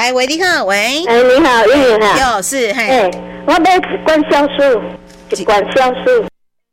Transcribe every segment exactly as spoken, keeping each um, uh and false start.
来，喂，你好，喂。 哎，你好，玉莹好。有是，嘿。 哎，我买一罐酵素，一罐酵素。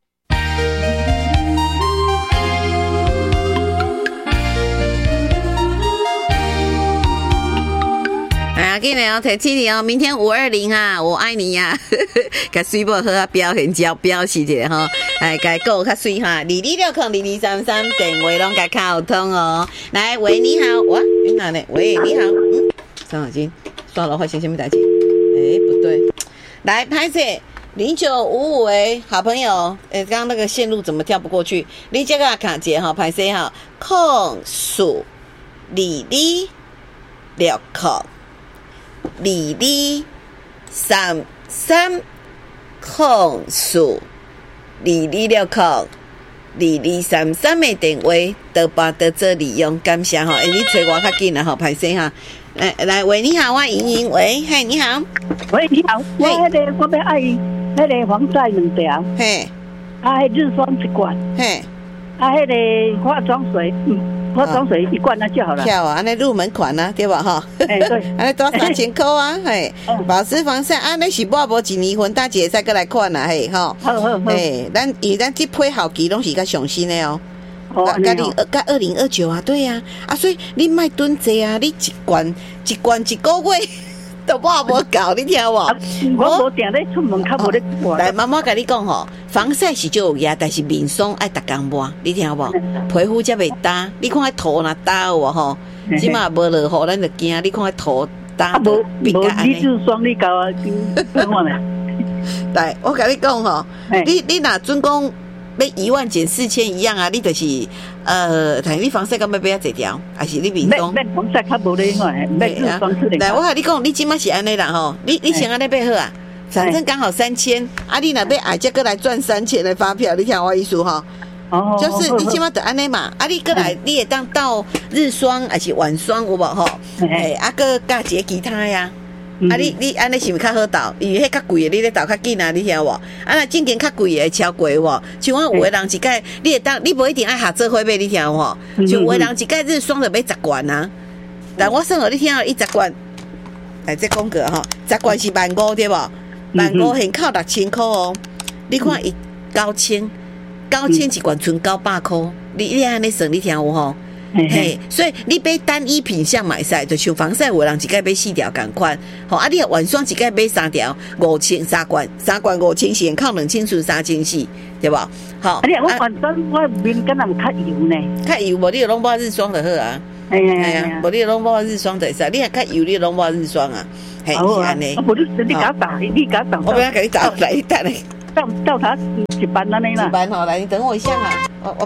给你哦，提起你哦，明天五二零啊，我爱你呀、啊，给水宝喝啊，表现交表示一下哈，哎，给够较水哈，二二六空二二三三电话拢给敲通哦。来，喂，你好，哇，你哪呢？喂，你好，嗯，伤脑筋，算了，发生什么代志？哎，不对，来，拍摄零九五五诶，好朋友，哎，刚刚那个线路怎么跳不过去？你这个卡节哈，拍摄哈，空数二二六空。二二三三空数二二六空二二三三的电话都把得做利用，感谢哈！哎，你找我较紧啦，好歹势哈！来来，喂，你好，我莹莹，喂，嘿，你好， 喂，你好，我迄个我要爱迄个防晒两条，嘿，啊，迄日霜一罐，嘿，啊，迄个化妆水，嗯。化妆水一罐那就好了。 跳啊，安尼入门款啊，对吧？哈， 哎对， 安尼多三千块啊，嘿，保湿防晒，安尼是抹无一年份，大姐再过来看啦，嘿，吼， 好好好， 嘿，咱以咱这批好期拢是较上新的哦。哦，甲零二甲二零二九啊，对呀，啊，所以你卖囤济啊，你一罐一罐一个月。都我无搞，你听无？ 我无定咧出门，较无咧抹。 来，妈妈甲你讲吼，防晒是就有压，但是面霜爱逐工抹，你听无？皮肤才袂干。你看迄涂若干有无吼？即马无落雨，咱就惊。你看迄涂干。 啊，无无，你日霜你搞啊？怎么咧？ 来，我甲你讲吼，你你若准讲。要一万减四千一样啊！你就是呃，但你防晒敢要买啊几条，还是你面霜？ 免防晒较无咧个，免日霜出嚟。 来，我甲你讲，你即马是安尼啦吼，你你先安尼买好啊，反正刚好三千，啊，你若要挨只过来赚三千的发票，你听我意思吼。哦。就是你即马得安尼嘛，啊，你过来你也当到日霜还是晚霜有无吼？哎，啊，个加一个其他呀。啊你你安尼是毋是较好倒？因为迄较贵的，你咧倒较紧啊！你听无？啊那正经较贵的超贵喎，像我有的人一盖，你会当你无一定爱合做伙买，你听无？像有的人一盖日霜就买十罐啊，但我算互你听哦，伊十罐，哎，这讲过吼，十罐是万五对无？万五现扣六千块哦，你看伊九千，九千一罐剩九百块，你你安尼算，你听有吼？嘿，所以你买单一品项买晒，就像防晒有人一盖买四条共款，吼啊！你晚霜一盖买三条，五千三罐，三罐五千是靠两千剩三千四，对无？好， 啊！你我晚霜我面敢若较油呢， 较油无？你拢抹日霜就好啊。哎呀，无你拢抹日霜就会使，你若较油，你拢抹日霜啊。嘿，是安尼。 我你你甲打，你甲打。 我不要给你打来，等你。 到到他一班安尼啦。 一班吼，来，你等我一下嘛，我我。